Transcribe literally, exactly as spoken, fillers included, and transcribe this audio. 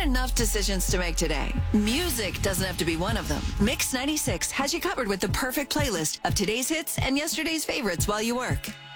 enough decisions to make today. Music doesn't have to be one of them. Mix ninety-six has you covered with the perfect playlist of today's hits and yesterday's favorites while you work.